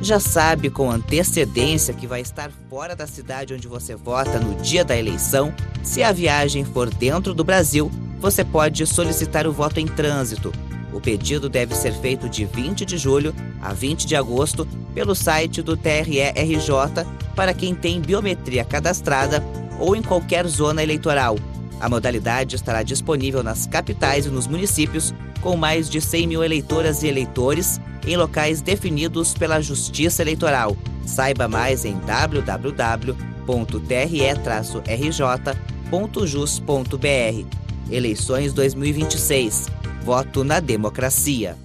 Já sabe com antecedência que vai estar fora da cidade onde você vota no dia da eleição? Se a viagem for dentro do Brasil, você pode solicitar o voto em trânsito. O pedido deve ser feito de 20 de julho a 20 de agosto pelo site do TRE-RJ para quem tem biometria cadastrada ou em qualquer zona eleitoral. A modalidade estará disponível nas capitais e nos municípios com mais de 100 mil eleitoras e eleitores em locais definidos pela Justiça Eleitoral. Saiba mais em www.tre-rj.jus.br. Eleições 2026. Voto na democracia.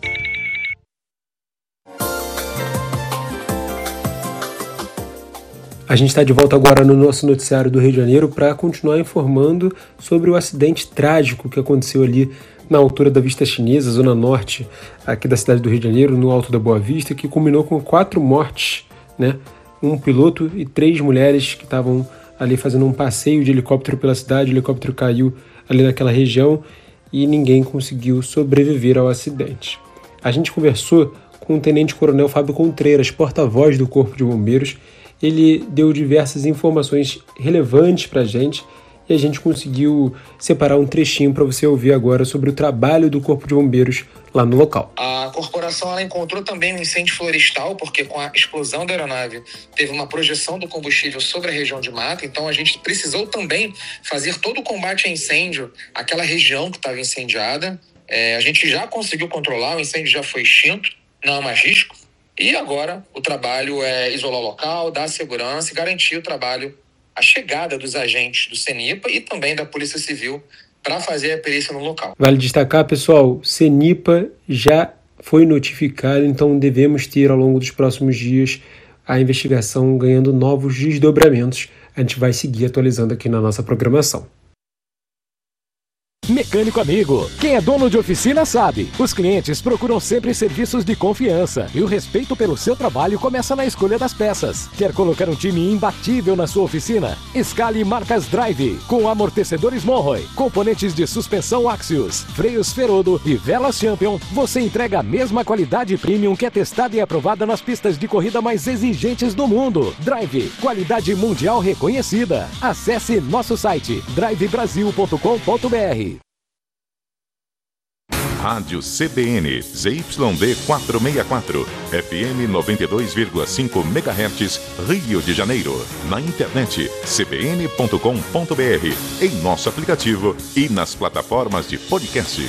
A gente está de volta agora no nosso noticiário do Rio de Janeiro para continuar informando sobre o acidente trágico que aconteceu ali na altura da Vista Chinesa, zona norte aqui da cidade do Rio de Janeiro, no Alto da Boa Vista, que culminou com 4 mortes, né? Um piloto e 3 mulheres que estavam ali fazendo um passeio de helicóptero pela cidade. O helicóptero caiu ali naquela região e ninguém conseguiu sobreviver ao acidente. A gente conversou com o Tenente-Coronel Fábio Contreiras, porta-voz do Corpo de Bombeiros. Ele deu diversas informações relevantes para a gente e a gente conseguiu separar um trechinho para você ouvir agora sobre o trabalho do Corpo de Bombeiros lá no local. A corporação ela encontrou também um incêndio florestal, porque com a explosão da aeronave teve uma projeção do combustível sobre a região de mata, então a gente precisou também fazer todo o combate a incêndio, aquela região que estava incendiada. A gente já conseguiu controlar, o incêndio já foi extinto, não há mais risco. E agora o trabalho é isolar o local, dar segurança e garantir o trabalho, a chegada dos agentes do CENIPA e também da Polícia Civil para fazer a perícia no local. Vale destacar, pessoal, CENIPA já foi notificado, então devemos ter ao longo dos próximos dias a investigação ganhando novos desdobramentos. A gente vai seguir atualizando aqui na nossa programação. Mecânico amigo, quem é dono de oficina sabe. Os clientes procuram sempre serviços de confiança e o respeito pelo seu trabalho começa na escolha das peças. Quer colocar um time imbatível na sua oficina? Escale marcas Drive, com amortecedores Monroe, componentes de suspensão Axios, freios Ferodo e velas Champion. Você entrega a mesma qualidade premium que é testada e aprovada nas pistas de corrida mais exigentes do mundo. Drive, qualidade mundial reconhecida. Acesse nosso site drivebrasil.com.br. Rádio CBN, ZYD 464, FM 92,5 MHz, Rio de Janeiro. Na internet, cbn.com.br, em nosso aplicativo e nas plataformas de podcast.